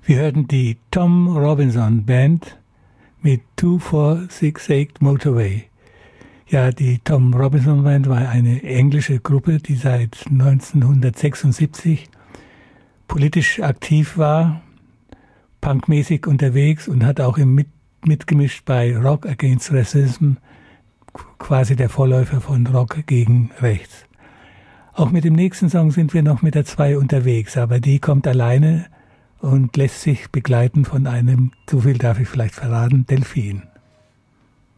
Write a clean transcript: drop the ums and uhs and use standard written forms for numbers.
Wir hörten die Tom Robinson Band mit 2468 Motorway. Ja, die Tom Robinson Band war eine englische Gruppe, die seit 1976 politisch aktiv war, punkmäßig unterwegs und hat auch mitgemischt bei Rock Against Racism, quasi der Vorläufer von Rock gegen Rechts. Auch mit dem nächsten Song sind wir noch mit der 2 unterwegs, aber die kommt alleine und lässt sich begleiten von einem, so viel darf ich vielleicht verraten, Delfin.